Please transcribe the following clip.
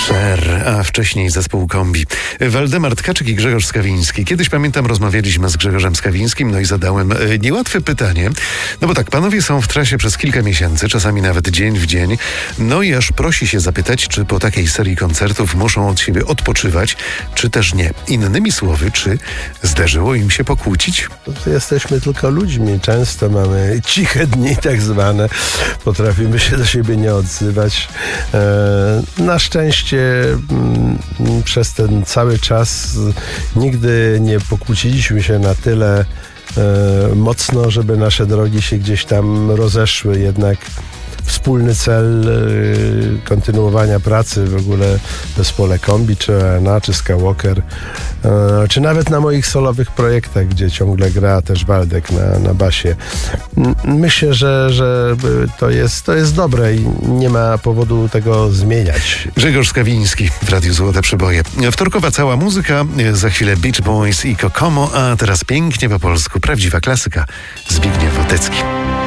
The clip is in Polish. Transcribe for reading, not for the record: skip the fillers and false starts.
Cher, a wcześniej zespół Kombi. Waldemar Tkaczyk i Grzegorz Skawiński. Kiedyś, pamiętam, rozmawialiśmy z Grzegorzem Skawińskim, no i zadałem niełatwe pytanie. No bo tak, panowie są w trasie przez kilka miesięcy, czasami nawet dzień w dzień. No i aż prosi się zapytać, czy po takiej serii koncertów muszą od siebie odpoczywać, czy też nie. Innymi słowy, czy zdarzyło im się pokłócić? Jesteśmy tylko ludźmi. Często mamy ciche dni tak zwane. Potrafimy się do siebie nie odzywać. Na szczęście przez ten cały czas nigdy nie pokłóciliśmy się na tyle mocno, żeby nasze drogi się gdzieś tam rozeszły. Jednak wspólny cel kontynuowania pracy w ogóle w zespole Kombi, czy ONA, czy Skywalker, czy nawet na moich solowych projektach, gdzie ciągle gra też Waldek na basie. Myślę, że to jest dobre i nie ma powodu tego zmieniać. Grzegorz Skawiński w Radiu Złote Przeboje. Wtorkowa cała muzyka, za chwilę Beach Boys i Kokomo, a teraz pięknie po polsku prawdziwa klasyka. Zbigniew Wodecki.